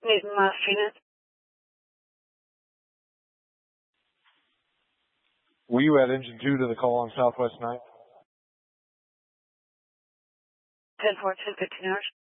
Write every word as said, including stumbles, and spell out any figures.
Need my Phoenix. Were you at engine two to the call on Southwest ninth? ten four, ten fifteen hours.